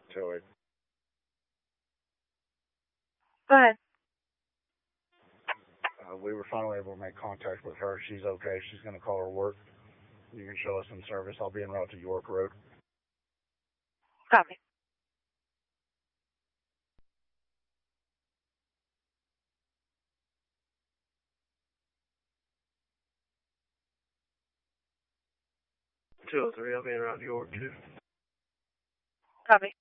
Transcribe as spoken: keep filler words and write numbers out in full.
to it. Go ahead. Uh, we were finally able to make contact with her. She's okay. She's going to call her work. You can show us some service. I'll be en route to York Road. Copy. two oh three, I'll be en route to York, too. Copy.